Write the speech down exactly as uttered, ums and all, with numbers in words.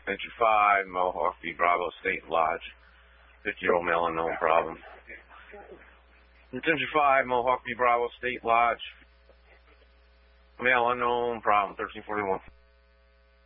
Venture five, Mohawk V Bravo State Lodge. fifty-year-old male unknown problem. Venture five, Mohawk V Bravo State Lodge. Male unknown problem, thirteen forty-one.